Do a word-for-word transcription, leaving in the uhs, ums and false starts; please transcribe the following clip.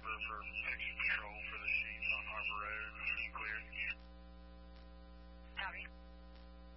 over for extra patrol for the sheets on Harbor Road. Clear. Copy.